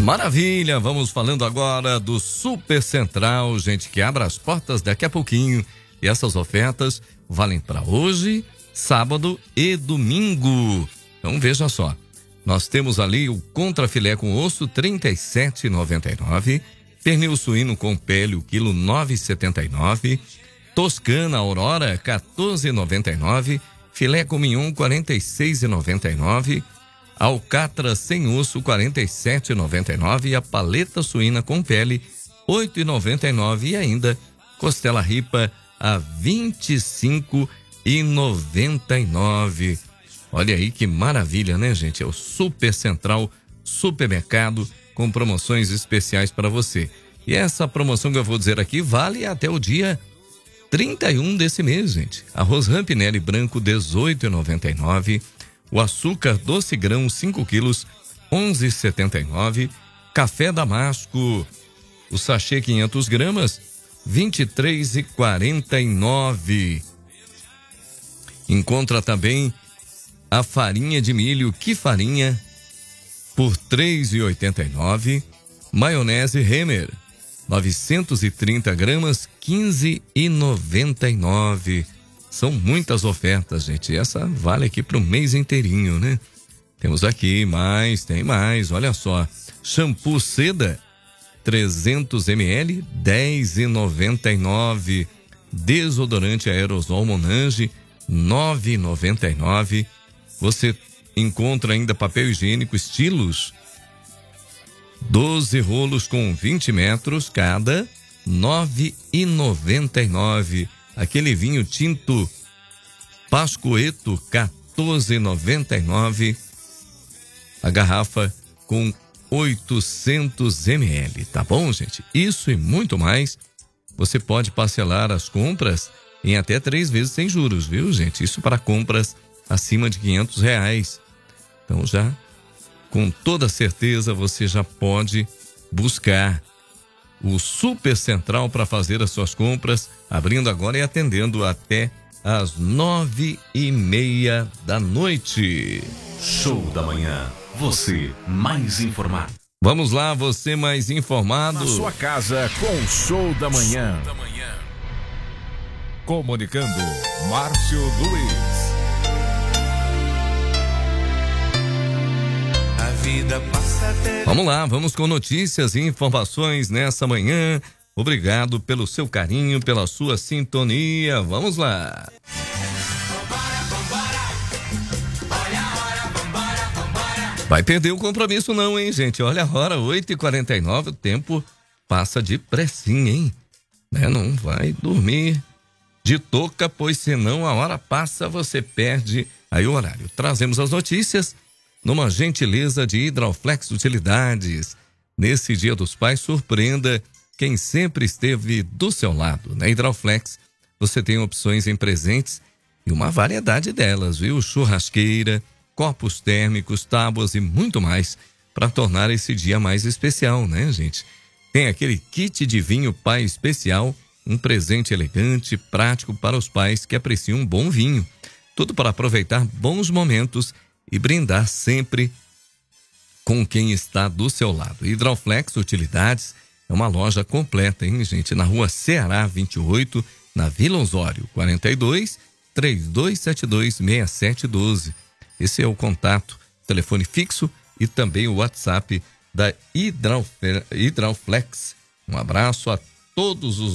Maravilha, vamos falando agora do Super Central, gente, que abre as portas daqui a pouquinho. E essas ofertas valem para hoje, sábado e domingo. Então veja só, nós temos ali o contrafilé com osso R$ 37,99, pernil suíno com pele o quilo R$ 9,79, toscana aurora R$ 14,99, filé com mignon R$ 46,99, alcatra sem osso R$ 47,99 e a paleta suína com pele R$ 8,99 e ainda costela ripa a R$ 25,99. Olha aí que maravilha, né, gente? É o Super Central Supermercado com promoções especiais para você. E essa promoção que eu vou dizer aqui vale até o dia 31 desse mês, gente. Arroz Rampinelli branco R$ 18,99. O açúcar doce grão 5 quilos R$ 11,79. Café Damasco, o sachê 500 gramas R$ 23,49. Encontra também a farinha de milho Que Farinha por R$ 3,89. Maionese Hemmer 930 gramas R$ 15,99. São muitas ofertas, gente. Essa vale aqui para o mês inteirinho, né? Temos aqui tem mais, olha só. Shampoo Seda 300 ml, R$ 10,99. Desodorante aerosol Monange, R$ 9,99. Você encontra ainda papel higiênico Estilos, 12 rolos com 20 metros cada, R$ 9,99. Aquele vinho tinto Pascoeto, R$ 14,99. A garrafa com 800 ml, tá bom, gente? Isso e muito mais, você pode parcelar as compras em até 3 vezes sem juros, viu, gente? Isso para compras acima de R$500. Então já, com toda certeza, você já pode buscar o Super Central para fazer as suas compras, abrindo agora e atendendo até às 9:30 da noite. Show da Manhã, você mais informado. Vamos lá, você mais informado. Na sua casa com o Show da Manhã. Comunicando, Márcio Luiz. A vida passa até... Vamos lá, vamos com notícias e informações nessa manhã. Obrigado pelo seu carinho, pela sua sintonia. Vamos lá. Vai perder o compromisso não, hein, gente? Olha a hora, 8h49, o tempo passa depressinha, hein? Não vai dormir de touca, pois senão a hora passa, você perde aí o horário. Trazemos as notícias numa gentileza de Hidroflex Utilidades. Nesse Dia dos Pais, surpreenda quem sempre esteve do seu lado. Na Hidroflex, você tem opções em presentes e uma variedade delas, viu? Churrasqueira, copos térmicos, tábuas e muito mais para tornar esse dia mais especial, né, gente? Tem aquele kit de vinho pai especial, um presente elegante, prático para os pais que apreciam um bom vinho. Tudo para aproveitar bons momentos e brindar sempre com quem está do seu lado. Hidroflex Utilidades é uma loja completa, hein, gente? Na rua Ceará 28, na Vila Osório, 42-3272-6712. Esse é o contato, telefone fixo e também o WhatsApp da Hidroflex. Um abraço a todos os